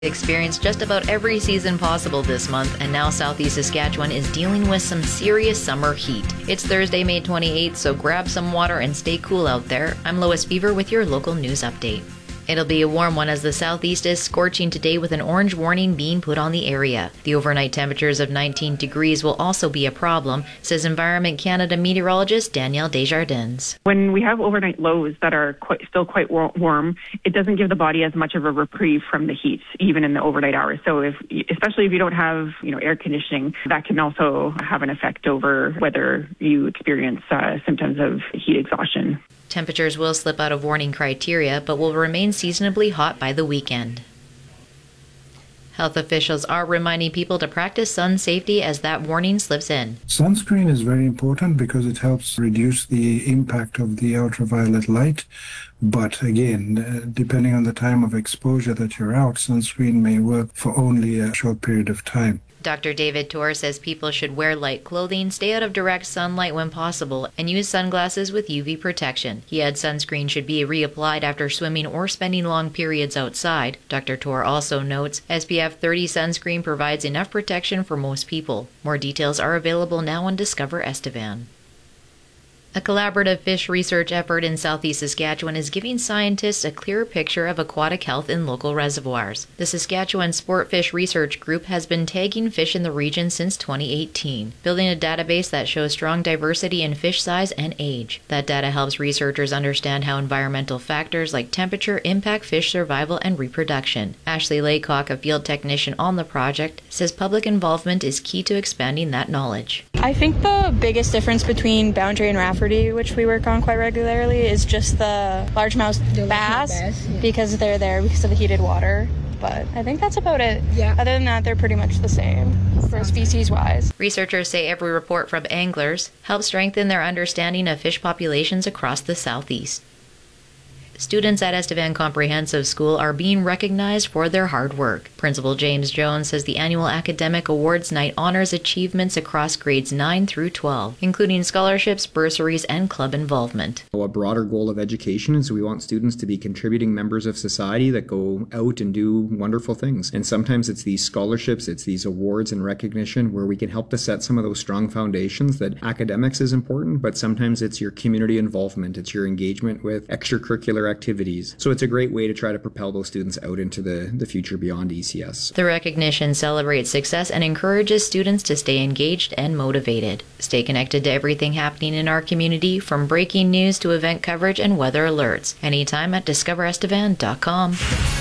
Experienced just about every season possible this month, and now Southeast Saskatchewan is dealing with some serious summer heat. It's Thursday, May 28th, so grab some water and stay cool out there. I'm Lois Beaver with your local news update. It'll be a warm one as the southeast is scorching today with an orange warning being put on the area. The overnight temperatures of 19 degrees will also be a problem, says Environment Canada meteorologist Danielle Desjardins. When we have overnight lows that are still quite warm, it doesn't give the body as much of a reprieve from the heat, even in the overnight hours. So especially if you don't have air conditioning, that can also have an effect over whether you experience symptoms of heat exhaustion. Temperatures will slip out of warning criteria, but will remain seasonably hot by the weekend. Health officials are reminding people to practice sun safety as that warning slips in. Sunscreen is very important because it helps reduce the impact of the ultraviolet light. But again, depending on the time of exposure that you're out, sunscreen may work for only a short period of time. Dr. David Torr says people should wear light clothing, stay out of direct sunlight when possible, and use sunglasses with UV protection. He adds sunscreen should be reapplied after swimming or spending long periods outside. Dr. Torr also notes SPF 30 sunscreen provides enough protection for most people. More details are available now on Discover Estevan. A collaborative fish research effort in southeast Saskatchewan is giving scientists a clearer picture of aquatic health in local reservoirs. The Saskatchewan Sportfish Research Group has been tagging fish in the region since 2018, building a database that shows strong diversity in fish size and age. That data helps researchers understand how environmental factors like temperature impact fish survival and reproduction. Ashley Laycock, a field technician on the project, says public involvement is key to expanding that knowledge. I think the biggest difference between Boundary and Rafferty, which we work on quite regularly, is just the largemouth bass, because they're there because of the heated water. But I think that's about it. Yeah. Other than that, they're pretty much the same for species-wise. Researchers say every report from anglers helps strengthen their understanding of fish populations across the southeast. Students at Estevan Comprehensive School are being recognized for their hard work. Principal James Jones says the annual Academic Awards Night honors achievements across grades 9 through 12, including scholarships, bursaries, and club involvement. A broader goal of education is we want students to be contributing members of society that go out and do wonderful things. And sometimes it's these scholarships, it's these awards and recognition where we can help to set some of those strong foundations that academics is important, but sometimes it's your community involvement, it's your engagement with extracurricular activities. So it's a great way to try to propel those students out into the future beyond ECS. The recognition celebrates success and encourages students to stay engaged and motivated. Stay connected to everything happening in our community, from breaking news to event coverage and weather alerts, anytime at discoverestevan.com.